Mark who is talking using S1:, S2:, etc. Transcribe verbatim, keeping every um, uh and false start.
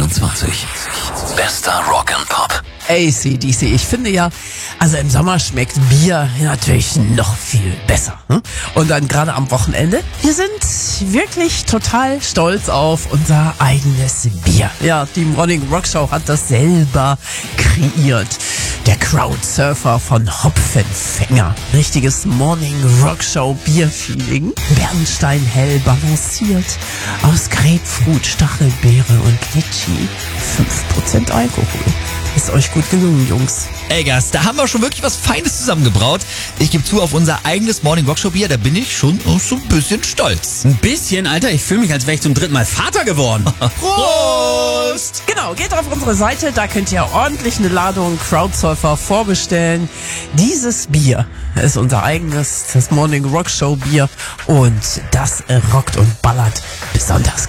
S1: vierundzwanzig. Bester Rock and Pop.
S2: A C D C. Ich finde ja, also im Sommer schmeckt Bier natürlich noch viel besser. Hm? Und dann gerade am Wochenende, wir sind wirklich total stolz auf unser eigenes Bier. Ja, die Morning Rock Show hat das selber kreiert. Der Crowdsurfer von Hopfenfänger. Richtiges Morning Rock Show Bierfeeling. Bernsteinhell balanciert aus Grapefruit, Stachelbeere und Glitschi. fünf Prozent Alkohol. Ist euch gut gelungen, Jungs.
S3: Ey, Gast, da haben wir schon wirklich was Feines zusammengebraut. Ich gebe zu, auf unser eigenes Morning Rock Show Bier, da bin ich schon auch so ein bisschen stolz.
S4: Ein bisschen, Alter? Ich fühle mich, als wäre ich zum dritten Mal Vater geworden.
S3: Prost!
S2: Genau, geht auf unsere Seite, da könnt ihr ordentlich eine Ladung Crowdsurfer vorbestellen. Dieses Bier ist unser eigenes, das Morning Rock Show Bier, und das rockt und ballert besonders